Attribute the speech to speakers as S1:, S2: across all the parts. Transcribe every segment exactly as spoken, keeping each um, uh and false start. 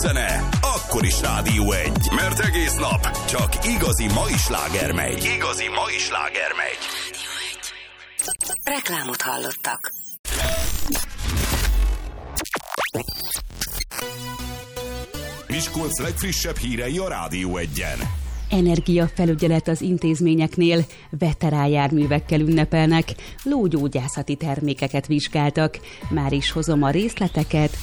S1: zene, akkor is Rádió egy. Mert egész nap csak igazi mai sláger megy. Igazi mai sláger megy.
S2: Rádió egy. Reklámot hallottak.
S1: Miskolc legfrissebb hírei a Rádió egyen.
S3: Energiafelügyelet az intézményeknél, veterán járművekkel ünnepelnek, lógyógyászati termékeket vizsgáltak. Már is hozom a részleteket.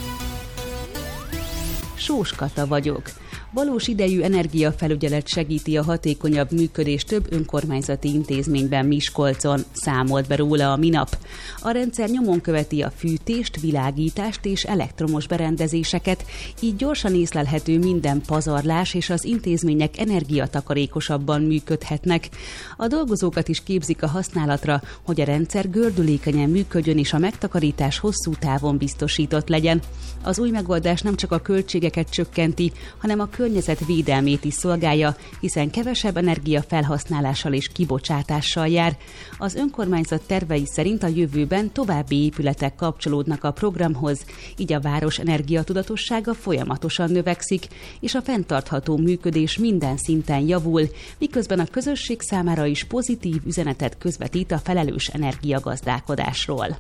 S3: Sós Kata vagyok. Valós idejű energiafelügyelet segíti a hatékonyabb működést több önkormányzati intézményben Miskolcon, számolt be róla a Minap. A rendszer nyomon követi a fűtést, világítást és elektromos berendezéseket, így gyorsan észlelhető minden pazarlás, és az intézmények energiatakarékosabban működhetnek. A dolgozókat is képzik a használatra, hogy a rendszer gördülékenyen működjön és a megtakarítás hosszú távon biztosított legyen. Az új megoldás nem csak a költségeket csökkenti, hanem a környezet védelmét is szolgálja, hiszen kevesebb energia felhasználással és kibocsátással jár. Az önkormányzat tervei szerint a jövőben további épületek kapcsolódnak a programhoz, így a város energiatudatossága folyamatosan növekszik, és a fenntartható működés minden szinten javul, miközben a közösség számára is pozitív üzenetet közvetít a felelős energiagazdálkodásról.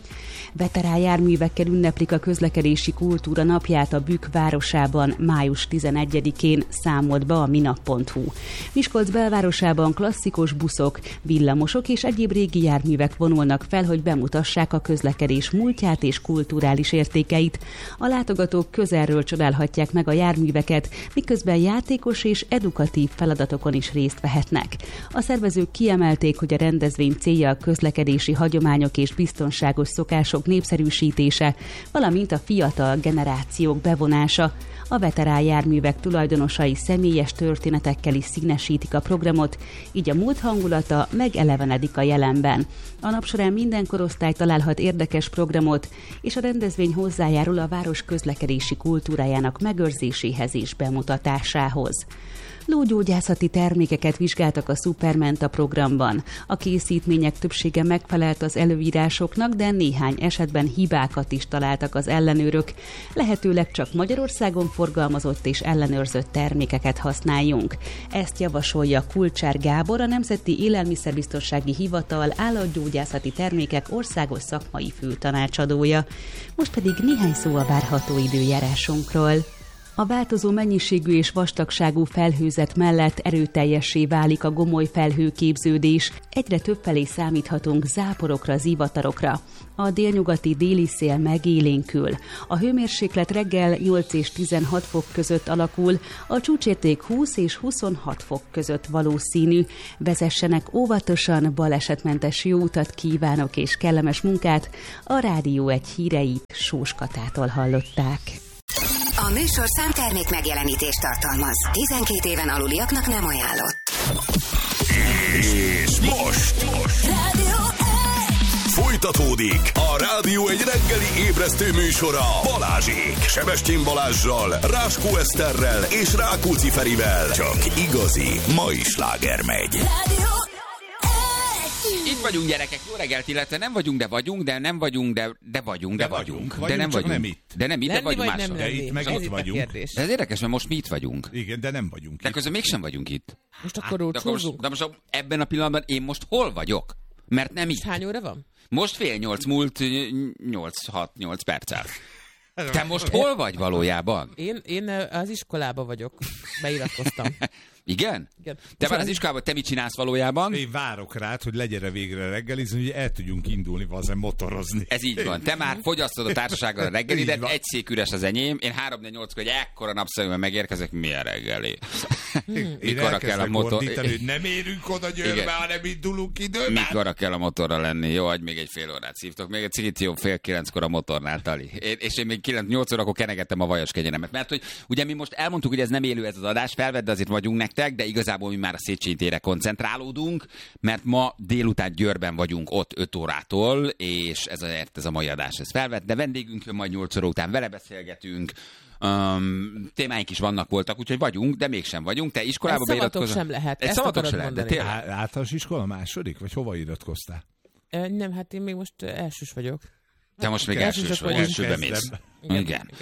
S3: Veterán járművekkel ünneplik a közlekedési kultúra napját a Bükk városában május tizenegyedikén, számolt be a minap pont hu. Miskolc belvárosában klasszikus buszok, villamosok és egyéb régi járművek vonulnak fel, hogy bemutassák a közlekedés múltját és kulturális értékeit. A látogatók közelről csodálhatják meg a járműveket, miközben játékos és edukatív feladatokon is részt vehetnek. A szervezők kiemelték, hogy a rendezvény célja a közlekedési hagyományok és biztonságos szokások népszerűsítése, valamint a fiatal generációk bevonása. A veterán járművek tulajdonosai személyes történetekkel is színesítik a programot, így a múlt hangulata megelevenedik a jelenben. A nap során minden korosztály találhat érdekes programot, és a rendezvény hozzájárul a város közlekedési kultúrájának megőrzéséhez és bemutatásához. Lógyógyászati termékeket vizsgáltak a Supermenta programban. A készítmények többsége megfelelt az előírásoknak, de néhány esetben hibákat is találtak az ellenőrök. Lehetőleg csak Magyarországon forgalmazott és ellenőrzött termékeket használjunk. Ezt javasolja Kulcsár Gábor, a Nemzeti Élelmiszerbiztonsági Hivatal állatgyógyászati termékek országos szakmai főtanácsadója. Most pedig néhány szó a várható időjárásunkról. A változó mennyiségű és vastagságú felhőzet mellett erőteljessé válik a gomoly felhőképződés. Egyre többfelé számíthatunk záporokra, zivatarokra. A délnyugati déli szél megélénkül. A hőmérséklet reggel nyolc és tizenhat fok között alakul, a csúcsérték húsz és huszonhat fok között valószínű. Vezessenek óvatosan, balesetmentes jó utat kívánok és kellemes munkát. A Rádió egy híreit Sós Katától hallották.
S2: A műsor számtermék megjelenítést tartalmaz. tizenkét éven aluliaknak nem ajánlott.
S1: És most, most.
S2: Rádió
S1: Folytatódik a Rádió egy reggeli ébresztő műsora Balázsék, Sebestyén Balázssal, Ráskó Eszterrel és Rákóczi Ferivel. Csak igazi mai sláger megy.
S2: Rádió
S4: Itt vagyunk, gyerekek, jó reggelt, illetve nem vagyunk, de vagyunk, de nem vagyunk, de, de vagyunk, de, de vagyunk.
S5: vagyunk.
S4: De nem vagyunk.
S5: Nem itt.
S4: De nem itt, de vagyunk
S6: vagy
S4: máshol.
S6: nem
S5: De itt meg
S6: Ez
S5: ott
S6: itt a
S5: vagyunk.
S6: kérdés.
S4: De ez érdekes, mert most mi itt vagyunk.
S5: Igen, de nem vagyunk
S4: De
S5: itt.
S4: közben mégsem vagyunk itt.
S6: Most akkor
S4: De, akkor most,
S6: rócsózunk?
S4: de most ebben a pillanatban én most hol vagyok? Mert nem itt.
S6: Hány óra van?
S4: Most fél nyolc múlt nyolc hat nyolc perccel. Te most hol vagy valójában?
S6: Én, én az iskolába vagyok. Beiratkoztam.
S4: Igen?
S6: Igen.
S4: Te már az iskolában, te mit csinálsz valójában?
S5: Én várok rád, hogy legyere végre reggelizni, hogy el tudjunk indulni, vazen motorozni.
S4: Ez így van. Te már fogyasztod a társasággal a reggelidet,
S5: Így van.
S4: egy szék üres az enyém. Én három négy nyolckor, hogy ekkora napszeműben megérkezek, milyen reggeli.
S5: Én
S4: Mikorra kell a motor...
S5: ordítani, hogy nem érünk oda Győrbe,
S4: Igen.
S5: hanem indulunk időben.
S4: Mikorra kell a motorra lenni? Jó, adj még egy fél órát szívtok. Még egy cigit jó, fél kilenckor a motornál, Tali. Én, és én még kilenc nyolc órakor kenegettem a vajas kenyeremet. Mert hogy ugye mi most elmondtuk, hogy ez nem élő ez az adás, felvedd, de azért vagyunk nektek, de igazából mi már a Széchenyi térre koncentrálódunk, mert ma délután Győrben vagyunk ott öt órától, és ezért ez a mai adás ez felvett, de vendégünk jön majd nyolc óra után, vele beszélgetünk, Um, témáink is vannak voltak, úgyhogy vagyunk, de mégsem vagyunk. Te iskolába
S6: Egy szavatok
S4: beiratkozol?
S6: sem lehet.
S4: Egy
S6: Ezt
S4: szavatok
S6: akarod
S4: sem lehet, de
S6: mondani.
S4: tényleg.
S5: Á- Általános iskola második? Vagy hova iratkoztál?
S6: Ö, Nem, hát én még most ö, elsős vagyok.
S4: Te most még
S6: Elsősök
S4: elsős vagy,
S6: vagyunk.
S4: elsőbe mész.
S5: Kezdem.
S4: Igen. Igen.
S6: Igen.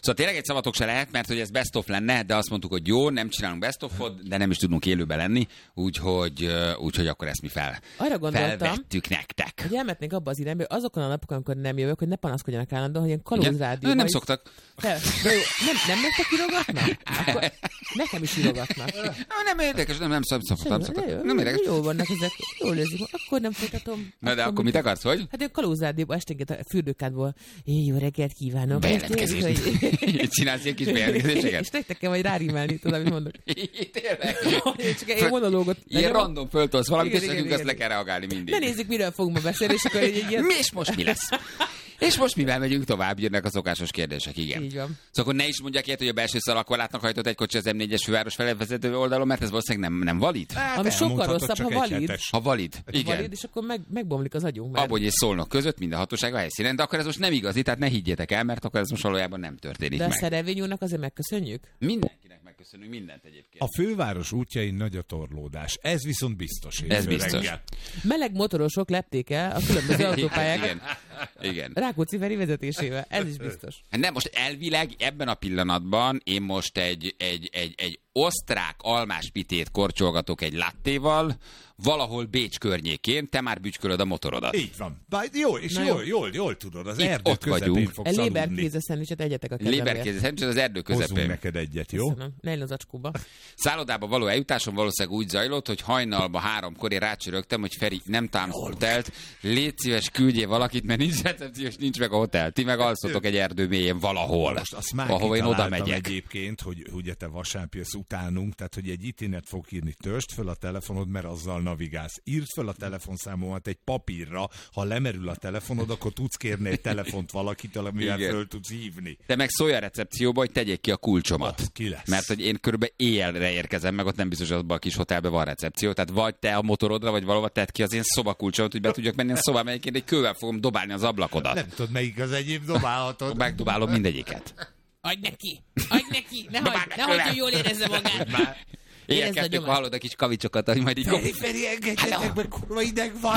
S4: Szóval tényleg egy szavatok se lehet, mert hogy ez best of lenne, de azt mondtuk, hogy jó, nem csinálunk best of-ot, de nem is tudunk élőben lenni, úgyhogy, úgyhogy akkor ezt mi fel,
S6: arra gondoltam,
S4: felvettük nektek.
S6: hogy elmetnénk abba az irányba, hogy azokon a napokon, amikor nem jövök, hogy ne panaszkodjanak állandóan, hogy ilyen kalózrádióban...
S4: Nem
S6: is...
S4: szoktak.
S6: Fel... De jó, nem, nem nektek írogatnak? Akkor nekem is írogatnak.
S4: Nem érdekes, nem, nem szoktak. Nem, szoktak. Nem érdekes.
S6: Jól vannak ezek, jól érzik. Akkor nem folytatom.
S4: Na de akkor mit akarsz, hogy?
S6: Hát én kalózrádióban esténként a fürdőkádból. Én jó reggelt kívánok.
S4: Bejelentkezést. Csinálsz ilyen kis bejelentkezéseket?
S6: És nektek kell majd rárímelni, tudod, amit mondok.
S4: Tényleg?
S6: Csak egy monológot.
S4: Ilyen random föltolsz valamit,
S6: Igen,
S4: és
S6: igen,
S4: nekünk
S6: igen,
S4: azt le kell reagálni mindig.
S6: Ne nézzük, miről fogunk ma beszélni, és akkor egy ilyen...
S4: És most mi lesz? És most mivel megyünk tovább, jönnek a szokásos kérdések, igen.
S6: Így van.
S4: Szóval akkor ne is mondják ilyet, hogy a belső szalagkorlátnak hajtott egy kocsi az em négyes főváros felé vezető oldalon, mert ez valószínűleg nem, nem valid.
S5: Hát
S6: Ami sokkal
S5: elmondhatod,
S6: rosszabb,
S5: csak
S6: ha
S5: egy
S6: valid.
S5: hetes.
S4: Ha valid, igen.
S6: Valid, és akkor meg, megbomlik az agyunk. Mert...
S4: Abony és Szolnok között minden hatóság a helyszínen, de akkor ez most nem igazi, tehát ne higgyétek el, mert akkor ez most valójában nem történik
S6: De a
S4: meg.
S6: szerelvényúrnak azért megköszönjük?
S4: Mindenkinek megköszönünk mindent egyébként.
S5: A főváros útjain nagy a torlódás. Ez viszont biztos.
S4: Ez biztos.
S5: Reggel.
S6: Meleg motorosok lepték el a különböző autópályákat
S4: Igen. Igen.
S6: Rákóczi Feri vezetésével. Ez is biztos.
S4: Nem, most elvileg ebben a pillanatban én most egy, egy, egy, egy osztrák almáspitét korcsolgatok egy lattéval, valahol Bécs környékén, te már bütykölöd a motorodat.
S5: Így van. Bár jó, és
S6: Na
S5: jól,
S6: jó.
S5: jól, jól tudod, az
S4: Itt
S5: erdő
S4: ott
S5: közepén
S4: vagyunk.
S5: fogsz
S6: A
S5: aludni.
S6: Léberkéze szendvicset egyetek a kedvemért.
S4: Léberkézes, szerint az erdő
S5: Hozzunk
S4: közepén.
S5: neked egyet, jó?
S6: Köszönöm. Ne legyen az acskóba.
S4: Szállodába való eljutásom valószínűleg úgy zajlott, hogy hajnalba háromkor én rácsörögtem, hogy Feri, nem támsz hotelt, légy szíves, küldjél valakit, mert nincs recepciós, nincs meg a hotel. Ti meg alszotok egy erdő mélyén valahol,
S5: Most azt már
S4: ahova én oda
S5: kitaláltam
S4: megyek.
S5: egyébként, hogy ugye te vasárnap jössz utánunk, tehát hogy egy itinet fog írni, törst föl a telefonod, mert azzal navigálsz. Írd föl a telefonszámomat egy papírra, ha lemerül a telefonod, akkor tudsz kérni egy telefont valakitől, amivel
S4: Igen.
S5: föl tudsz hívni.
S4: Te meg szólj a recepcióba, hogy tegyék ki a kulcsomat.
S5: Az ki lesz.
S4: Mert hogy én körülbelül éjjelre érkezem, meg ott nem biztos, hogy abban a kis hotelben van recepció. Tehát vagy te a motorodra, vagy valahova tedd ki az én szobakulcsomat, hogy be tudjak menni a szobába, egyébként egy kővel fogom dobálni az ablakodat.
S5: Nem tudod, melyik az egyéb dobálhatod.
S4: Megdobálom mindegyiket.
S6: Adj neki! Adj neki! Ne
S4: Dobáld
S6: hagyd,
S4: meg
S6: ne hagyd,
S4: tőlem!
S6: hogy jól érezze magát!
S4: Éjjel
S6: Érezd a
S4: kettők
S6: nyomást.
S4: hallod a kis kavicsokat, hogy majd így...
S5: Feri, Feri, engedjetek meg, kurva ideg van!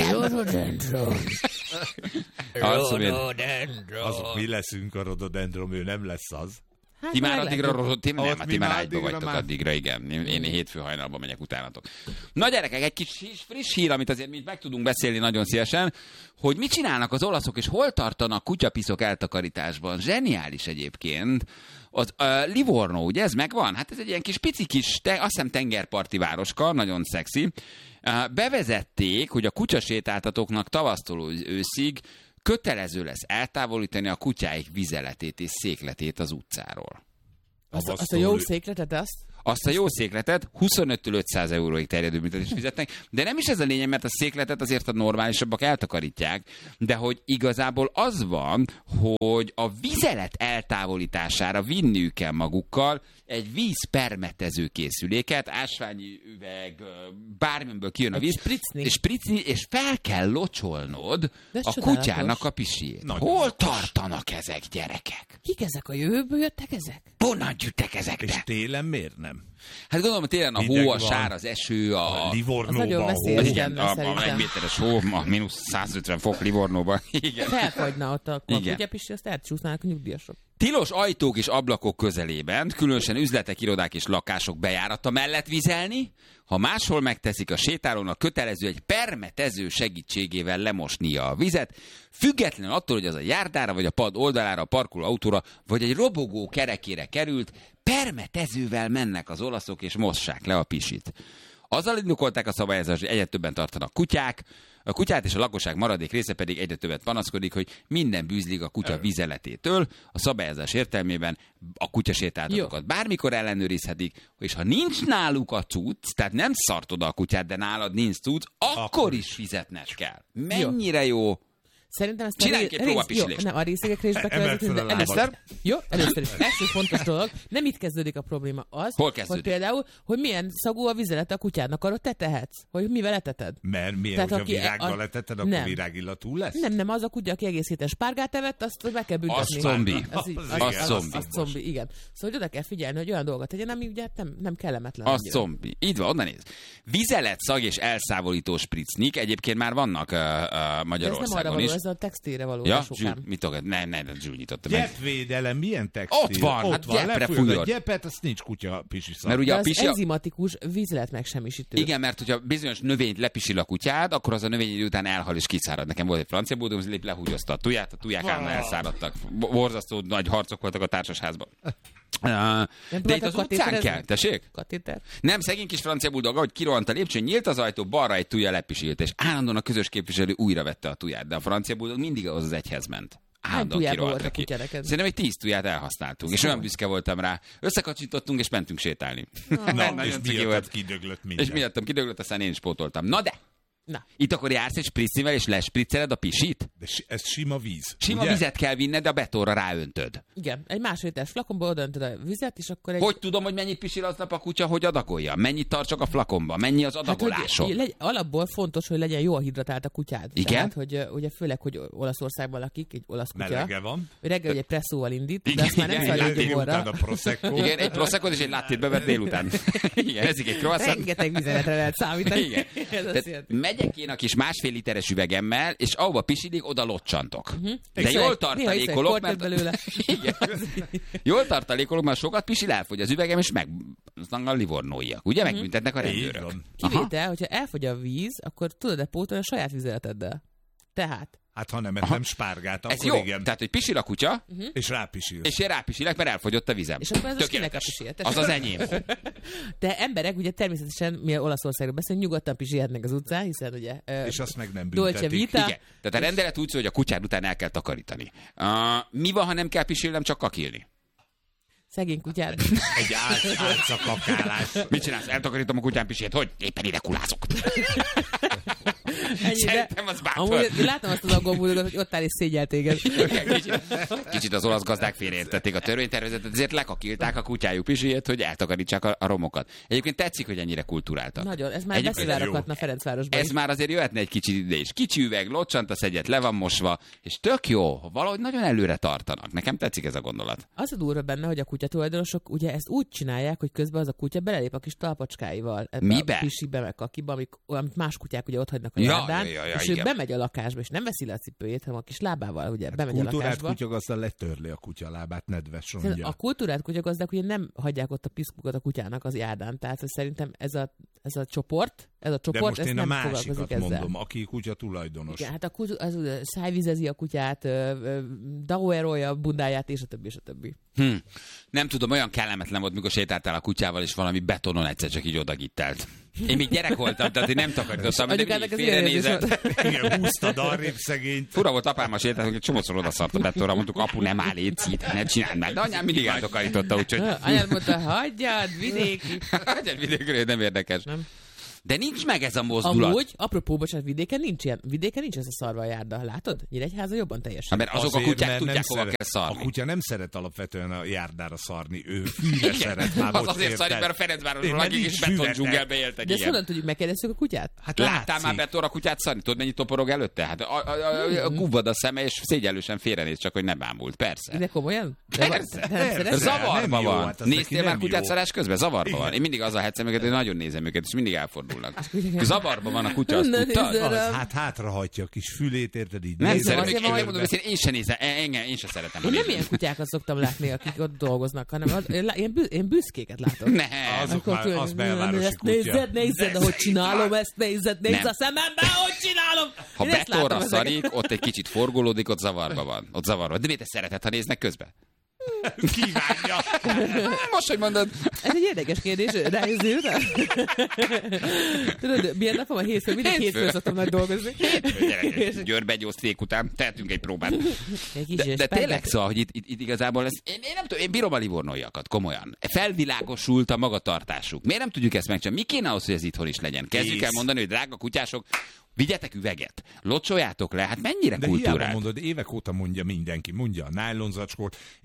S4: Alszom én.
S5: Azok mi leszünk a rododendrom, ő nem lesz az.
S6: Hát
S4: Ti már
S6: meglátjuk.
S4: addigra rozott, ti nem,
S5: Ott
S4: hát
S5: mi
S4: ti már
S5: már
S4: ágyba
S5: addigra
S4: vagytok
S5: már.
S4: addigra, igen. Én, én hétfő hajnalban megyek utánatok. Na gyerekek, egy kis friss hír, amit azért mi meg tudunk beszélni nagyon szívesen, hogy mit csinálnak az olaszok, és hol tartanak kutyapiszok eltakarításban. Zseniális egyébként. Az uh, Livorno, ugye ez megvan? Hát ez egy ilyen kis pici kis, te, azt hiszem tengerparti városka, nagyon szexi. Uh, bevezették, hogy a kutyasétáltatóknak tavasztól őszig kötelező lesz eltávolítani a kutyáik vizeletét és székletét az utcáról.
S6: Azt, a- azt a jó székletet, azt?
S4: Azt a jó székletet huszonöttől ötszáz euróig terjedő büntetést fizetnek, de nem is ez a lényeg, mert a székletet azért a normálisabbak eltakarítják, de hogy igazából az van, hogy a vizelet eltávolítására vinniük kell magukkal egy vízpermetező készüléket, ásványi üveg, bármiből kijön a
S6: Egy
S4: víz,
S6: spricni.
S4: és spricni, és fel kell locsolnod
S6: De ez
S4: a
S6: csodálatos.
S4: kutyának a pisijét.
S5: Nagyon
S4: Hol
S5: okos.
S4: tartanak ezek, gyerekek?
S6: Kik ezek a jövőből jöttek ezek?
S4: Honnan jöttek ezek?
S5: És télen miért nem?
S4: Hát gondolom, télen a
S5: Hideg
S4: hó, a
S5: van.
S4: sár, az eső, a...
S5: A
S6: Az nagyon
S5: Livornóban
S6: veszélyes.
S5: hó.
S4: Igen,
S6: lenne
S4: a, a
S6: szerintem.
S4: egy méteres hó, a mínusz százötven fok Livornóban. Igen.
S6: Felfagyna ott a
S4: Igen.
S6: kutyapisi, azt elcsúsznának a nyugdíjasok.
S4: Tilos ajtók és ablakok közelében, különösen üzletek, irodák és lakások bejárata mellett vizelni, ha máshol megteszik, a sétálónak kötelező egy permetező segítségével lemosnia a vizet, függetlenül attól, hogy az a járdára, vagy a pad oldalára, a parkoló autóra, vagy egy robogó kerekére került, permetezővel mennek az olaszok, és mossák le a pisit. Azzal indokolták a szabályozást, hogy egyre többen tartanak kutyák, a kutyát és a lakosság maradék része pedig egyre többet panaszkodik, hogy minden bűzlik a kutya vizeletétől. A szabályozás értelmében a kutyasétáltatókat bármikor ellenőrizhetik, és ha nincs náluk a cucc, tehát nem szart oda a kutyát, de nálad nincs cucc, akkor, akkor is fizetned kell. Mennyire jó.
S6: Szerintem ezt
S4: Csináljunk egy
S6: rész-
S4: próbapisilést.
S6: Jó, nem, a részlegekre is be kell
S5: Emeld
S6: vezetni,
S5: fel
S6: de
S5: a
S6: először,
S4: lábad.
S6: jó, először is. Első fontos dolog, nem itt kezdődik a probléma. Az,
S4: Hol kezdődik?
S6: hogy például, hogy milyen szagú a vizelet a kutyádnak, arra te tehetsz, hogy mivel eteted.
S5: Mert milyen,
S6: Tehát
S5: hogyha
S6: aki-
S5: virággal
S6: a-
S5: leteted, akkor
S6: nem.
S5: virágillatú lesz?
S6: Nem, nem, az a kutya, aki egész héten spárgát evett, azt meg kell büntetni.
S4: Az zombi.
S6: Az, így-
S5: Az
S6: az,
S5: igen,
S6: az,
S4: az
S6: az,
S4: zombi.
S6: az zombi, igen. Szóval hogy oda kell figyelni, hogy olyan dolgot tegyen, ami ugye nem, nem kellemetlen.
S4: Az
S6: annyira.
S4: zombi. Így van, onnan néz. Vizelet, szag és elszávolító spritznik, egyébként már vannak uh, uh,
S6: De ez nem arra
S4: Magyarországon
S6: való,
S4: is.
S6: ez ez a textilre való
S4: Ja,
S6: lesókám.
S4: Zsül, mit tudod? Nem, nem, nem, Zsül nyitotta meg.
S5: Gyepvédelem, milyen textil?
S4: Ott van,
S5: Ott
S4: hát
S5: van,
S4: gyepre
S5: lefújod
S4: fújod.
S5: a gyepet, azt nincs kutya pisi szak.
S4: Mert ugye
S6: De
S4: a
S6: az
S4: pisi...
S6: enzimatikus vízlet megsemmisítő.
S4: Igen, mert hogyha bizonyos növényt lepisil a kutyád, akkor az a növény idő után elhal és kiszárad. Nekem volt egy francia bulldog, az lehúgyozta a tuját, a tuják állandóan elszáradtak. Borzasztó nagy harcok voltak a társasházban. Uh, de itt az utcán kell, tessék?
S6: Katéter?
S4: Nem, szegény kis francia bulldog, ahogy kirohant a lépcsőn, nyílt az ajtó, balra egy tuja lepisilt, és állandóan a közös képviselő újra vette a tuját, de a francia bulldog mindig ahhoz az egyhez ment. Állandóan
S6: tujában
S4: kirohant
S6: volt a
S4: neki.
S6: kutya neked?
S4: Szerintem egy tíz tuját elhasználtunk, és olyan büszke voltam rá. Összekacsintottunk, és mentünk sétálni.
S5: Na, és
S4: ciki
S5: miatt kidöglött minden.
S4: És miattam kidöglött, aztán én is pótoltam. Na de!
S6: Na.
S4: Itt akkor jársz egy spriccivel, és lespricceled a pisit?
S5: De si- ez sima víz.
S4: Sima
S5: ugye?
S4: vizet kell vinned, de a betonra ráöntöd.
S6: Igen, egy másfél literes flakonba odaöntöd a vizet, és akkor egy...
S4: Hogy tudom, hogy mennyit pisil aznap a kutya, hogy adagolja? Mennyit tartsak a flakonba? Mennyi az
S6: Hát,
S4: adagolásod?
S6: hogy legy, alapból fontos, hogy legyen jól hidratált a kutyád.
S4: Igen?
S6: Tehát, hogy uh, ugye főleg, hogy Olaszországban lakik, egy olasz kutya.
S5: Melege van.
S6: Ő reggel ugye presszóval indít,
S4: Igen,
S6: de azt már nem
S4: igen,
S6: szállít
S4: igen,
S6: gyomorra.
S5: Utána prosecco.
S4: Igen, egy proszekkot és egy lattét bevet délután. Igen, ezik egy croissant.
S6: Rengeteg vizenetre lehet számítani.
S4: Igen.
S6: Ez azt
S4: Tehát
S6: jelenti.
S4: megyek én a kis másfél literes üvegemmel, és ahova pisidik, oda locsantok. Uh-huh. De
S6: Iszol
S4: jól
S6: egy- néha iszol egy
S4: tartalékolok,
S6: kortyot
S4: mert...
S6: belőle.
S4: Igen. Jól tartalékolok, mert sokat pisil, elfogy az üvegem, és meg... aztán a livornóiak. Ugye megbüntetnek a
S5: Így
S4: rendőrök.
S5: van.
S6: Kivétel, hogyha elfogy a víz, akkor tudod-e pótolni a saját vizeleteddel. Tehát.
S5: Hát ha nem ettem spárgát,
S4: Ez
S5: akkor
S4: jó.
S5: igen.
S4: Tehát, hogy pisil a kutya,
S5: És rápisilsz.
S4: és én rápisilek, mert elfogyott a vizem.
S6: És akkor ez az kinek a
S4: Tökéletes.
S6: pisilyetes?
S4: Az az enyém.
S6: De emberek ugye természetesen, mi Olaszországról beszélünk, nyugodtan pisilhetnek az utcán, hiszen ugye... ö,
S5: És azt meg nem
S6: Dolce
S5: büntetik.
S6: Vita.
S4: Igen. Tehát a rendelet úgy szól, hogy a kutyád után el kell takarítani. Uh, mi van, ha nem kell pisilnem, csak kakilni?
S6: Szegény kutyád.
S5: Egy ál- álcakakálás.
S4: Mit csinálsz? Eltakarítom a kutyám pisét. Hogy? Éppen ide kulázok.
S6: Ennyi, de
S4: Szerintem az bátor.
S6: amúgy én látom azt az aggóbúdogot, hogy ott áll és szégyel téged.
S4: Kicsit, kicsit az olasz gazdák félreértették a törvénytervezetet, ezért lekakilták a kutyájuk pisijét, hogy eltakarítsák a, a romokat. Egyébként tetszik, hogy ennyire kulturáltak.
S6: Nagyon, ez már
S4: Egyébként
S6: beszivároghatna Ferencvárosban.
S4: Ez már azért jöhetne egy kicsit ide is. Kicsi üveg, locsantasz egyet, le van mosva, és tök jó, valahogy nagyon előre tartanak. Nekem tetszik ez a gondolat.
S6: Az a durva benne, hogy a kutya tulajdonosok ugye ezt úgy csinálják, hogy közben az a kutya belelép a kis talpacskáival. ebbe
S4: Mibe?
S6: A pisibe, meg kakiba, amik, amit más kutyák ugye ott hagynak a
S4: Ja,
S6: járdán,
S4: ja, ja, ja,
S6: és ő
S4: igen.
S6: bemegy a lakásba, és nem veszi le a cipőjét, hanem a kis lábával ugye bemegy a
S5: Kultúrát
S6: lakásba.
S5: kutyagazda letörli a kutyalábát, nedves
S6: Szerintem
S5: rongya.
S6: A kultúrát kutyagazdák ugye nem hagyják ott a piszkukat a kutyának az járdán, tehát hogy szerintem ez a, ez a csoport, ez a
S5: De
S6: csoport,
S5: most
S6: ez
S5: én a
S6: nem foglalkozik
S5: másikat
S6: ezzel.
S5: mondom, aki kutya tulajdonos.
S6: Igen, hát a kutya, az, az szájvizezi a kutyát, dauerolja a bundáját, és a többi, és a többi.
S4: Hm. Nem tudom, olyan kellemetlen volt, mikor sétáltál a kutyával, és valami betonon egyszer csak így odagittelt. Én még gyerek voltam, tehát én nem takarítottam, de
S6: Anyukának
S4: mindig
S6: ez ilyen érzés
S4: félrenézett.
S5: Igen, húztad arrébb szegényt.
S4: Fura volt, apám a sétáltunk, egy csomószor odaszart a betonra, mondtuk, apu, nem áll, létszít, ne csináld már. De anyám mindig eltakarította, úgyhogy...
S6: Anyád mondta, hagyjad, vidéki.
S4: Hagyjad vidékről, nem érdekes.
S6: Nem.
S4: De nincs meg ez a mozdulat.
S6: Amúgy, apropó, bocsánat, vidéken nincs ilyen, vidéken nincs ez a szarva a járda, látod? Nyíregyháza jobban teljesít.
S4: Ha, mert azok
S5: Azért,
S4: a kutyák
S5: mert nem
S4: tudják, hova
S5: szeret-
S4: kell szarni.
S5: A kutya nem szeret alapvetően a járdára szarni, ő fűre szeret már.
S4: Az
S5: most
S4: azért
S5: érted?
S4: szarni, mert a Ferencvárosban
S5: Én
S4: lakik,
S5: pedig
S4: és beton
S5: füvetnek.
S4: dzsungelbe éltek.
S6: De ezt
S4: Igen.
S6: honnan tudjuk, megkérdezzük a kutyát?
S5: Hát
S4: Láttál
S5: látszik.
S4: már betonra kutyát szarni? Tudod, mennyit toporog előtte? Hát a, a, a, a, gubvad a szeme, és szégyellősen félrenéz, csak hogy ne bámult. Persze.
S6: De komolyan? De
S4: Persze.
S6: nem
S5: Persze.
S6: szereted?
S4: Zavarba
S5: nem jó,
S4: van.
S5: hát az neki
S4: Néztél már
S5: nem
S4: kutyát
S5: jó.
S4: szarás közben? Zavarba
S5: Igen.
S4: van. Én mindig azzal hetszem őket, hogy nagyon nézem őket, és mindig elfordulnak. Zavarba van a kutya, azt
S6: Ne
S4: tudtad?
S6: nézzel
S5: Az,
S6: rám.
S5: hát hátrahajtja a kis fülét, érted így.
S4: Nem
S5: nézze,
S4: szeretem,
S6: azért
S4: én
S6: van,
S4: megmondom, hogy én sem nézem, engem, én sem szeretem.
S6: Én nem
S4: nézni.
S6: ilyen kutyákat szoktam látni, akik ott dolgoznak, hanem az, én, lá- én, bű, én büszkéket látok.
S4: Nem.
S5: Azok
S6: Akkor
S5: már,
S6: külön-
S5: az belvárosi
S6: ezt
S5: kutya.
S6: nézzed, nézzed, ahogy csinálom, ezt nézzed, nézd
S4: Nem.
S6: a szemembe, ahogy csinálom.
S4: Ha
S6: Én ezt látom
S4: betonra
S6: ezeket.
S4: szarik, ott egy kicsit forgolódik, ott zavarba van. Ott zavarba. De miért te szereted, ha néznek közben?
S5: Kívánja.
S4: Most, hogy mondod.
S6: Ez egy érdekes kérdés, rájözzél rá? Tudod, milyen napom a hétfő? Mindig
S4: Hétfő.
S6: hétfőn szoktam nagy dolgozni.
S4: Gyerekek, Győrbe egy fék után tehetünk egy próbát.
S6: Egy kis
S4: De, de
S6: spendek.
S4: tényleg szóval, hogy itt, itt, itt igazából ez, én, én nem tudom, én bírom a livornóiakat, komolyan. Felvilágosult a magatartásuk. Miért nem tudjuk ezt megcsinálni? Mi kéne ahhoz, hogy ez itthon is legyen? Kezdjük
S5: Kész.
S4: el mondani, hogy drága kutyások, vigyetek üveget, locsoljátok le, hát mennyire
S5: De hiába
S4: kultúrát.
S5: mondod, évek óta mondja mindenki, mondja a nájlonzacskót. Egy csomó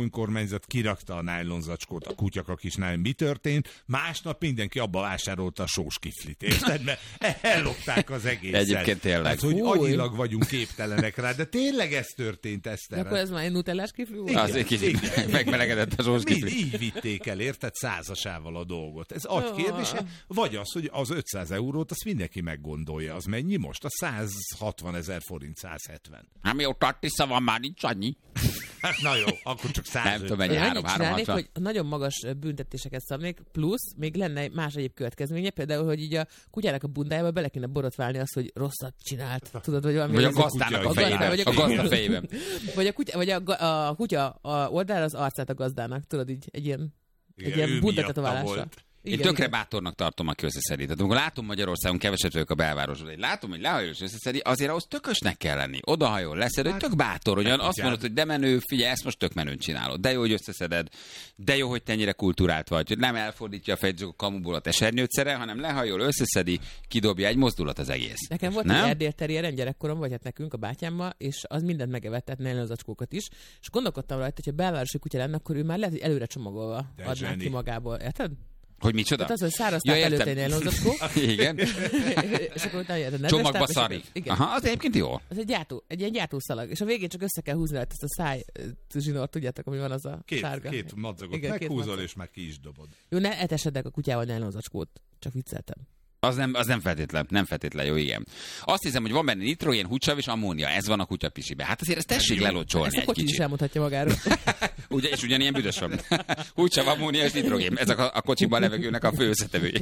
S5: önkormányzat kirakta a nájlonzacskót a kutyakakisnál, mi történt? Másnap mindenki abba vásárolta a sós kiflit, érted? Mert ellopták az egészet.
S4: Egyébként tényleg.
S5: Hát, hogy
S6: Fúj.
S5: agyilag vagyunk képtelenek rá, de tényleg ez történt, Eszter.
S6: Akkor ez már egy nutellás kifli volt?
S4: Az egy kicsit megmelegedett a sós
S5: Mind
S4: kifli.
S5: így vitték el, érted, százasával a dolgot. Ez agy kérdése, vagy az, hogy az ötszáz eurót, azt mindenki meggondolja. Az mennyi most? A száz hatvan ezer forint, száz hetven.
S4: Hát mi ott Tisza van, már nincs annyi.
S5: Hát na jó, akkor csak száz.
S4: Nem tudom, egy
S6: Én
S4: három,
S6: annyit
S4: három,
S6: csinálnék,
S4: hatvan.
S6: hogy nagyon magas büntetéseket szabnék, plusz még lenne más egyéb következménye, például, hogy így a kutyának a bundájába bele kéne borotválni azt, hogy rosszat csinált. Tudod, vagy valami...
S4: Vagy a
S6: ez-
S4: gazdának a
S5: kutya,
S4: fejében.
S6: vagy
S4: A gazda fejében.
S6: Vagy a kutya, vagy a, ga- a kutya a oldalra az arcát a gazdának, tudod, így egy ilyen, egy
S5: Igen,
S6: ilyen
S5: ő
S6: buntatetoválása.
S5: miatta volt.
S4: Én tökre bátornak tartom, aki összeszedi. Tehát amikor látom Magyarországon, keveset vagyok a belvárosban, hogy látom, hogy lehajol és összeszedi, azért ahhoz tökösnek kell lenni. Odahajol, leszed, hogy tök bátor, ugyan azt mondod, hogy de menő, figyelj, ezt most tök menőn csinálod. De jó, hogy összeszeded, de jó, hogy te ennyire kultúrált vagy, hogy nem elfordítja a fejt a kamuból a te sernyőcere, hanem lehajol, összeszedi, kidobja egy mozdulat az egész.
S6: Nekem volt
S4: Nem?
S6: egy erdély terrier gyerekkorom, vagy hát nekünk a bátyámmal, és az mindent megevett, tehát nélni az acskókat is, és gondolkodtam rajta, hogy ha belvárosi kutya lenne, akkor ő már lehet, hogy előre csomagolva
S5: De
S6: adná
S5: zseni.
S6: ki magából. Érted?
S4: Hogy micsoda?
S6: Tehát az, hogy szárazták
S4: Ja,
S6: előtte
S4: értem.
S6: egy nylonzacskó,
S4: Igen.
S6: és akkor utána jött a nedves
S4: Csomagba
S6: táp, és
S4: szarik.
S6: akkor- Igen.
S4: Aha, az egyébként jó.
S6: Az egy, gyártó, egy ilyen gyártószalag, és a végén csak össze kell húzni rajta ezt a száj ö, zsinort, tudjátok, ami van az a
S5: Két,
S6: sárga.
S5: két madzagot
S6: Igen, két
S5: meghúzol,
S6: madzag.
S5: és már ki is dobod.
S6: Jó, ne etesedek a kutyával nylonzacskót, csak vicceltem.
S4: Az nem, az nem feltétlen, nem feltétlen jó, igen. Azt hiszem, hogy van benne nitrogén, húgysav és ammónia. Ez van a kutyapisíbe. Hát azért ezt tessék lelocsolni
S6: Ezt a
S4: egy
S6: kocsi is
S4: kicsit.
S6: elmondhatja magáról.
S4: Ugye, és ugyanilyen büdös van. Húgysav, ammónia és nitrogén. Ezek a, a kocsiban levegőnek a fő összetevői.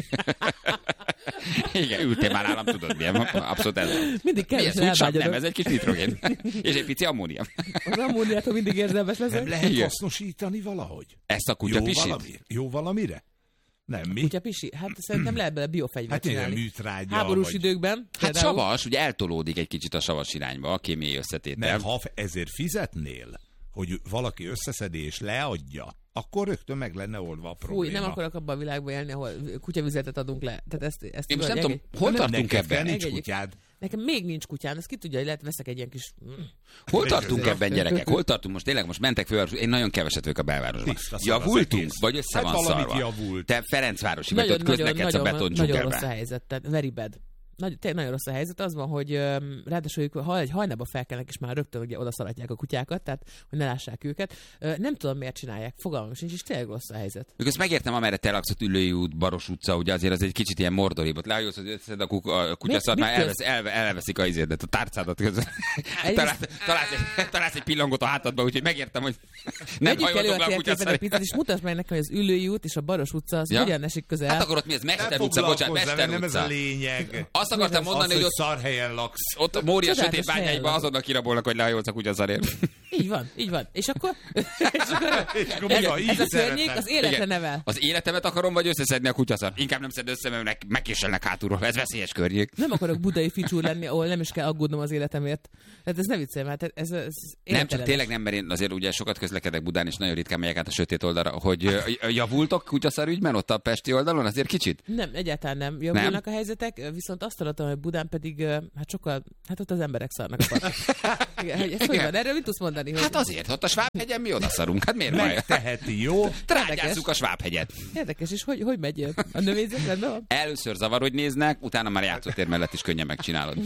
S4: Igen, ültél már nálam, tudod milyen. Abszolút ez.
S6: Mindig kell,
S4: Mi
S6: és
S4: ez? Húgysav? Nem,
S6: elvágyadok.
S4: ez egy kis nitrogén. És egy pici ammónia.
S6: Az ammóniától mindig érzelmes
S5: Nem
S6: leszek.
S5: lehet
S4: Igen.
S5: hasznosítani valahogy?
S4: Ezt a
S5: Jó
S4: kutyapisit?
S5: valami? Jó valamire? Nem, mi?
S6: Kutya pisi? Hát szerintem lehet bele biofegyvert
S5: Hát ilyen
S6: csinálni.
S5: műtrágya,
S6: Háborús
S5: vagy...
S6: időkben.
S4: Hát
S6: például-
S4: savas, ugye eltolódik egy kicsit a savas irányba, a kémiai összetétel.
S5: Nem, ha ezért fizetnél, hogy valaki összeszedi és leadja, akkor rögtön meg lenne oldva a probléma.
S6: Fúj, nem akarok abban a világban élni, ahol kutyavüzetet adunk le. Tehát ezt, ezt
S4: Én most nem
S6: tudod,
S4: tudom,
S6: engedj-
S4: hol
S5: Nem,
S4: tartunk
S5: neked
S4: ebben?
S5: nincs
S6: Engedjük.
S5: kutyád.
S6: Nekem még nincs kutyám, ezt ki tudja, hogy lehet veszek egy ilyen kis...
S4: Hol tartunk ebben, gyerekek? Hol tartunk? Most tényleg most mentek fővárosba, én nagyon keveset vagyok a belvárosban.
S5: Tiszta szar az
S4: Javultunk?
S5: egész.
S4: Vagy össze
S5: Hát
S4: van
S5: valamit
S4: szarva?
S5: javult.
S4: Te Ferencvárosi vagy, ott
S6: Nagyon, nagyon,
S4: közlekedsz a
S6: nagyon,
S4: beton
S6: nagyon rossz a
S4: dzsungelben.
S6: helyzet, tehát very bad. Nagy, tényleg nagyon rossz a helyzet. Az van, hogy öm, ráadásul ők, ha egy hajnalba felkelnek, és már rögtön ugye oda szaladják a kutyákat, tehát hogy ne lássák őket. Ö, nem tudom, miért csinálják. Fogalmam sincs, és tényleg rossz a helyzet.
S4: Mikor ezt megértem, amerre te laksz, ott Üllői út, Baros utca, ugye azért az egy kicsit ilyen mordorib. Ott leállsz, hogy összeszed a, kuk- a kutyaszart,
S6: mit
S4: már
S6: köz?
S4: elvesz, elve, elveszik a izédet, a tárcádat közben.
S6: Egyrészt-
S4: találsz, találsz, egy, találsz egy pillangot a hátadba, úgyhogy megértem, hogy nem
S6: Vegyük elő
S4: hajoltok
S6: a
S4: le a
S6: térképen egy
S4: kutyaszart.
S6: picit, és mutasd meg nekem, hogy az Ülői út és a Baros utca az
S4: Ja?
S6: hogyan esik közel.
S4: Hát akkor ott mi ez? Mester
S5: Nem
S4: utca, bocsánat,
S5: foglalkozz
S4: Mester
S5: vele, nem ez a
S4: utca.
S5: lényeg.
S4: Azt akartam mondani,
S5: Az,
S4: hogy
S5: hogy
S4: ott
S5: szar helyen laksz.
S4: Ott a Mória
S6: Csodálatos
S4: sötét bányáiban
S6: helyen
S4: azonnal kirabolnak, hogy lehajolsz a kutyaszarért.
S6: Így van, így van. És akkor, és akkor
S5: És akkor mi van? Így
S6: ez a környék
S5: szereted?
S6: az életre
S4: Igen.
S6: nevel.
S4: Az életemet akarom, vagy összeszedni a kutyaszart? Inkább nem szed össze, mert meg- megkéselnek hátulról. Ez veszélyes környék.
S6: Nem akarok budai ficsúr lenni, ahol nem is kell aggódnom az életemért. Tehát ez ne viccelj már, tehát ez, ez
S4: Nem, csak
S6: értelmes.
S4: tényleg nem, mert én azért ugye sokat közlekedek Budán, és nagyon ritkán megyek át a sötét oldalra, hogy ö, javultok kutyaszar ügyben ott a pesti oldalon, azért kicsit?
S6: Nem, egyáltalán nem javulnak a helyzetek, viszont azt hallottam, hogy Budán pedig, ö, hát sokkal, hát ott az emberek szarnak a parton. Igen, hogy ez hogy van? Erről mit tudsz mondani? Hogy
S4: Hát azért, ott a Svábhegyen mi odaszarunk, hát miért baj?
S5: Megteheti, jó?
S4: Trágyázzuk a Svábhegyet.
S6: Érdekes, és hogy, hogy megy a növényzet? Rendben van?
S4: Először zavar, hogy néznek, utána már játszótér mellett is könnyen megcsinálod.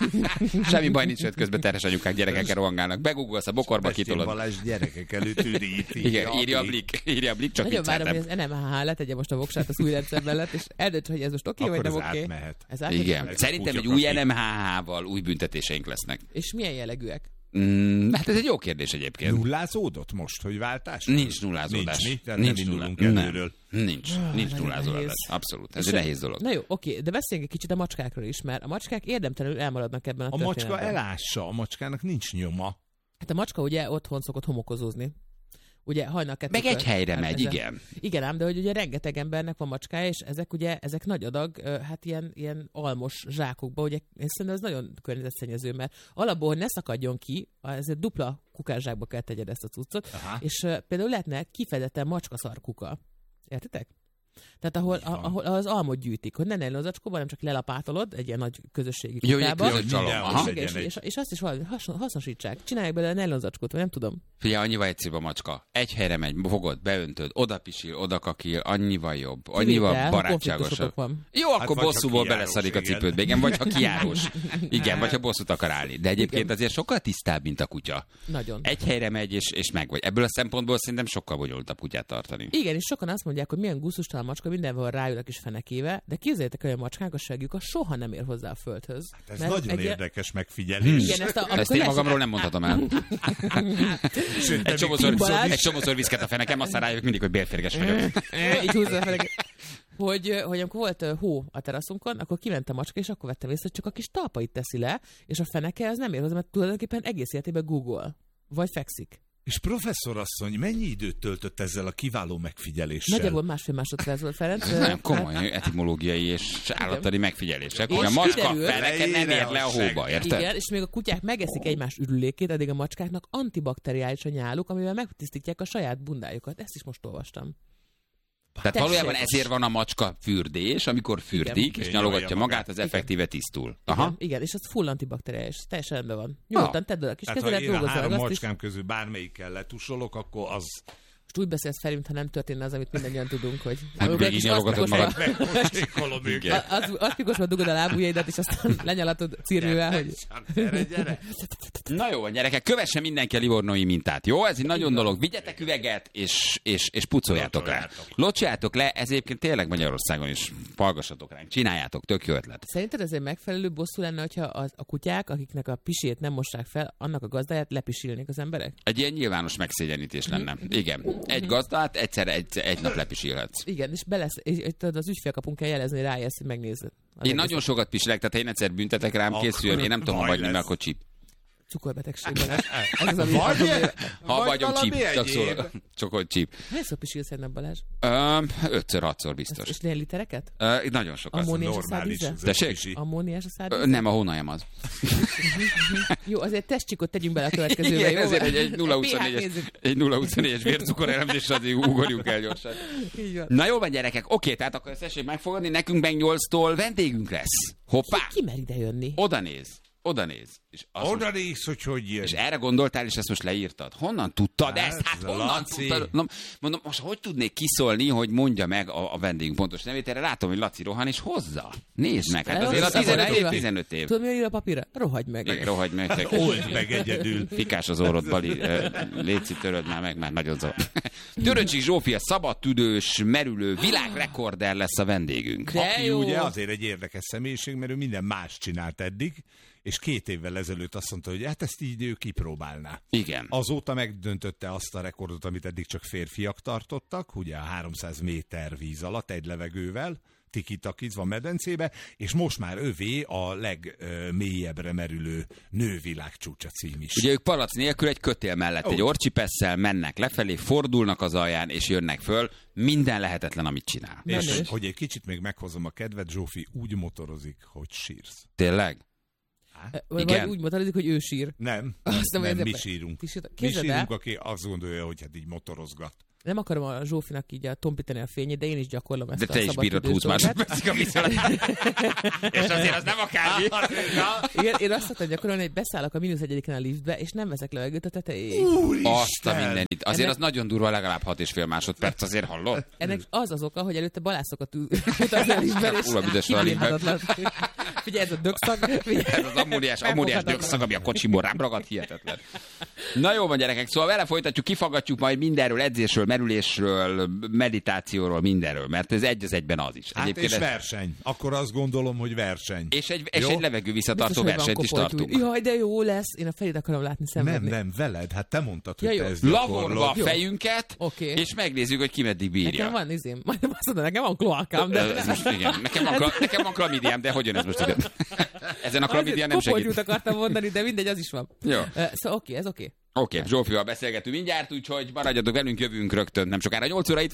S4: Semmi baj nincs, hogy közben terhes anyukák gyerekekkel rohangálnak. Begugolsz a bokorba,
S5: Pestén
S4: kitolod.
S5: Balázs gyerekek előtt üdít.
S4: Igen, írja a blik, írja a blik, csak
S6: Nagyon várom, hogy
S4: vicceltem.
S6: az en em há há letegye most a voksát az új rendszer mellett, és eldönts, hogy ez most oké,
S5: Akkor
S6: vagy nem
S5: ez
S6: oké.
S5: átmehet.
S6: Ez átmehet?
S4: Igen,
S5: Ez
S4: szerintem egy
S5: kutyakaki.
S4: új en em há há-val új büntetéseink lesznek.
S6: És milyen jellegűek?
S4: Mm, hát ez egy jó kérdés egyébként.
S5: Nullázódott most, hogy váltás?
S4: Nincs nullázódás.
S5: Nincs, mi? Tehát
S4: Nincs
S5: nem
S4: nulla-
S5: indulunk
S4: nem.
S5: előről.
S4: Nincs, nincs
S6: nagyon
S4: nullázódás.
S6: nehéz.
S4: Abszolút, ez
S6: És
S4: egy
S6: a-
S4: nehéz dolog.
S6: Na jó, oké, de beszéljünk egy kicsit a macskákról is, mert a macskák érdemtelenül elmaradnak ebben a,
S5: A macska
S6: történetben.
S5: elássa, a macskának nincs nyoma.
S6: Hát a macska ugye otthon szokott homokozózni. Ugye hajnal kettőkor.
S4: Meg egy helyre
S6: Hát
S4: megy,
S6: ezzel-
S4: igen.
S6: Igen ám, de hogy ugye rengeteg embernek van macskája, és ezek ugye, ezek nagy adag, ö, hát ilyen, ilyen almos zsákokba, ugye én szerintem ez nagyon környezetszennyező, mert alapból, hogy ne szakadjon ki, ezért dupla kukászsákba kell tegyed ezt a cuccot,
S5: Aha.
S6: és ö, például lehetne kifejezetten macskaszar kuka. Értitek? Tehát ahol, a, ahol az almot gyűjtik, hogy ne nejlonzacskóban, nem csak lelapátolod egy ilyen nagy közösségi
S4: Jó,
S6: kukába.
S4: egy közös csalom.
S6: És, és, és, és azt is valami hason, hasznosítsák. Csinálják belőle nejlonzacskót, vagy nem tudom.
S4: Figyelj, annyival egyszerűbb a macska. Egy helyre megy, fogod, beöntöd, oda pisil, oda kakil, annyival jobb, annyival
S6: Kivétel,
S4: barátságosabb.
S6: van.
S4: Jó, akkor
S5: Hát vagy,
S4: bosszúból
S5: ha kijárós,
S4: beleszadik a
S5: igen.
S4: cipődbe, igen, vagy ha kijárós. Igen, vagy ha bosszút akar állni. De egyébként
S6: Igen.
S4: azért sokkal tisztább, mint a kutya.
S6: Nagyon.
S4: Egy helyre megy, és, és meg vagy. Ebből a szempontból szerintem sokkal bonyolultabb kutyát tartani.
S6: Igen, és sokan azt mondják, hogy milyen gusztustalan macska, mindenhol rájön a kis fenekéve, de képzeljétek, hogy a macskánk a segjük, a soha nem ér hozzá a földhöz.
S5: Ez
S6: Mert
S5: nagyon
S6: egy-
S5: érdekes megfigyelés.
S6: Igen, ezt, a,
S4: Ezt
S6: amikor
S4: én
S6: lesz-
S4: magamról nem mondhatom el.
S5: Sőt,
S4: Egy csomószor,
S6: Balázs.
S4: egy csomószor viszket a fenekem, aztán rájövök mindig, hogy bélférges vagyok.
S6: Így húzza a feneket. Hogy, hogy amikor volt ö, hó a teraszunkon, akkor kiment a macska, és akkor vettem észre, hogy csak a kis talpait teszi le, és a feneke az nem ér hozzá, mert tulajdonképpen egész életében Google. Vagy fekszik.
S5: És professzorasszony, mennyi időt töltött ezzel a kiváló megfigyeléssel?
S6: Nagyjából másfél másodperc volt, Ferenc.
S4: Ez nagyon komoly etimológiai és állattani megfigyelések, hogy
S6: És
S4: a macska
S6: kiderült-
S4: feneke nem ér le a hóba, érted?
S6: Igen, és még a kutyák megeszik egymás ürülékét, addig a macskáknak antibakteriális a nyáluk, amivel megtisztítják a saját bundájukat. Ezt is most olvastam.
S4: Tehát
S6: Tessék.
S4: valójában ezért van a macska fürdés, amikor fürdik,
S6: Igen.
S4: és
S5: Igen,
S4: nyalogatja
S5: nyalja
S4: magát,
S5: magát.
S4: az effektíve tisztul.
S6: Aha.
S4: Aha.
S6: Igen, igen, és az full antibakteriális, teljesen rendben van. Nyugodtan tedd oda a kis
S5: Tehát ha
S6: kezedet,
S5: én a
S6: dolgozzál
S5: három
S6: meg azt is.
S5: macskám közül bármelyikkel letusolok, akkor az
S6: Most úgy beszélsz fel, mintha nem történne az, amit mindannyian tudunk, hogy...
S4: Hát
S6: Egy
S4: végig
S6: kis
S4: nyalogatod
S6: aszpikosra-
S4: magad.
S5: megpocsékolom őket.
S6: Az, az pikosba dugod a lábujjaidat, és aztán lenyalatod cirmivel, hogy...
S5: Gyere, gyere.
S4: Na jó, gyerekek, kövesse mindenki a livornói mintát, jó? Ez egy nagyon dolog. Vigyetek üveget, és, és, és pucoljátok rá.
S5: Locsoljátok.
S4: Locsoljátok le, ez egyébként tényleg Magyarországon is. Hallgassatok ránk, csináljátok, tök jó ötlet.
S6: Szerinted ez egy megfelelő bosszú lenne, hogyha az, a kutyák, akiknek a pisét nem mossák fel, annak a gazdáját lepisilnék az emberek?
S4: Egy ilyen nyilvános megszégyenítés lenne. Igen. Egy gazdát egyszer egy, egy nap lepisilhetsz.
S6: Igen, és belesz, és, és tudod, az ügyfélkapunk kell jelezni, hogy rájössz, hogy megnézed. Az
S4: Én
S6: egész
S4: nagyon sokat pisilek, tehát ha én egyszer büntetek rám,
S5: Akkor
S4: készüljön. Én nem tudom, ha
S5: baj
S4: hagyni,
S5: lesz.
S4: mert akkor csíp.
S6: cukorbetegségben. Ez az, ami
S5: Vagy,
S4: Ha
S5: vagy
S4: vagyom
S5: valami
S4: csíp, csak
S5: egyéb.
S4: szól, csak hogy csíp.
S6: Hányszor pisilsz egy nap, Balázs?
S4: Öm, ötször, hatszor biztos.
S6: És ilyen litereket?
S4: Ö, nagyon sokat.
S6: Ammóniás a
S5: Normális.
S6: szádvízzel?
S5: ez egy
S4: Tessék?
S5: kicsi.
S6: Ammóniás a
S4: Ö,
S6: szádvízzel?
S4: Nem, a hónajam az.
S6: Jó, azért testcsikot tegyünk bele a következőbe,
S4: Igen,
S6: jó?
S4: ezért egy, egy
S6: pé há-t
S4: nulla huszonnégyes
S6: nézzük.
S4: egy nulla huszonnégyes vércukor elemzés, azért ugorjunk el gyorsan.
S6: Így van.
S4: Na jó van, gyerekek, oké, tehát akkor ezt tessék megfogadni, nekünk meg nyolctól vendégünk lesz. Hoppá!
S6: Ki mer ide jönni?
S4: Oda néz, oda néz. És, azt
S5: Oda néz, hogy hogy jön.
S4: és erre gondoltál, és ezt most leírtad. Honnan tudtad
S5: Hát,
S4: ezt? Hát honnan
S5: Laci.
S4: tudtad? Na, mondom, most hogy tudnék kiszólni, hogy mondja meg a, a vendégünk pontos nevét? Erre látom, hogy Laci rohan, és hozza. Nézd meg, hát azért a tizenöt év, tizenöt év.
S6: Tudod, mi ír a papírra? Rohagy meg.
S4: Igen, rohagy meg. te-
S5: Old meg egyedül.
S4: Fikás az orrod, Bali. Ö, Léci, töröd már meg, már nagyon zavar. Töröcsik Zsófia, szabadtüdős, merülő, világrekorder lesz a vendégünk.
S6: De
S5: Aki
S6: jó.
S5: ugye azért egy érdekes személyiség, mert ő minden más csinált eddig, és két évvel ezelőtt azt mondta, hogy hát ezt így ő kipróbálná.
S4: Igen.
S5: Azóta megdöntötte azt a rekordot, amit eddig csak férfiak tartottak, ugye a háromszáz méter víz alatt egy levegővel, tiki-takizva medencébe, és most már övé a legmélyebbre merülő nővilágcsúcsa cím is.
S4: Ugye ők palac nélkül egy kötél mellett, egy orcsipesszel mennek lefelé, fordulnak az alján, és jönnek föl. Minden lehetetlen, amit csinál.
S5: és
S6: Menő.
S5: hogy egy kicsit még meghozom a kedvet, Zsófi úgy motorozik, hogy sírsz.
S4: Tényleg?
S6: Vagy
S4: Igen.
S6: úgy motorozik, hogy ő sír.
S5: Nem,
S6: Azt
S5: nem,
S6: nem
S5: nem mi
S6: érzem.
S5: sírunk.
S6: Ti sírtak?
S5: Mi
S6: Képzeld el.
S5: sírunk, aki azt gondolja, hogy hát így motorozgat.
S6: Nem akarom a Zsófinak így a tompítani a fényét, de én is gyakorlom ezt
S4: De
S6: a
S4: te is bírod
S6: szabadidős
S4: húsz
S6: dolgát.
S4: másodpercig a viszonylat. És azért az nem akármi.
S6: Igen, én azt szoktam gyakorolni, hogy beszállok a mínusz egyediken a liftbe, és nem veszek levegőt a tetejéig.
S4: Azt a mindenit. Azért
S6: Ennek-
S4: az nagyon durva, legalább hat és fél másodperc, azért hallod?
S6: Ennek az az oka, hogy előtte balászokat utazni a liftben, és
S4: Ura, büdös van a liftben.
S6: kibírhatatlan. Figyelj, ez a dögszag. Figyelj.
S4: Ez az ammóniás, ammóniás dögszag, ami a kocsimból rám ragad, hihetetlen. Na jó van, gyerekek, szóval vele folytatjuk, kifaggatjuk majd mindenről, edzésről, merülésről, meditációról, mindenről, mert ez egy az egyben az is.
S5: Hát és
S4: ez-
S5: verseny. Akkor azt gondolom, hogy verseny.
S4: és egy, és
S5: Jó?
S4: egy levegő visszatartó
S6: Biztos, hogy van
S4: versenyt is
S6: kopolt
S4: tartunk.
S6: úgy. Jaj, de jó lesz. Én a felét akarom látni
S5: Nem,
S6: szenvedni.
S5: nem, veled. Hát te mondtad, hogy
S6: Ja,
S5: te
S6: jó.
S5: ezt
S4: Lavorva a
S5: gyakorlod.
S6: Jó.
S4: fejünket,
S6: Oké.
S4: és megnézzük, hogy ki meddig bírja.
S6: Nekem van izém. Majd azt mondom, nekem van kloakám,
S4: Ö,
S6: de...
S4: ez most, igen, nekem van, kla- nekem van klamidiám, de hogy jön ez most ide? Ezen a klamidián nem segít.
S6: Kopoltyút akartam mondani, de mindegy, az is van.
S4: Jó.
S6: Ö, Szóval oké, ez oké.
S4: Oké, okay, Zsófival beszélgetünk mindjárt, úgyhogy maradjatok velünk, jövünk rögtön, nem sokára nyolc óra itt